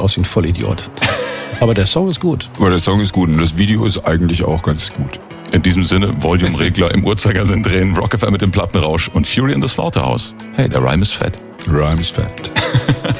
aus wie ein Vollidiot. Aber der Song ist gut. Aber der Song ist gut und das Video ist eigentlich auch ganz gut. In diesem Sinne, Volume-Regler im Uhrzeigersinn drehen, Rock FM mit dem Plattenrausch und Fury in the Slaughterhouse. Hey, der Rhyme ist fett. Rhyme is fat.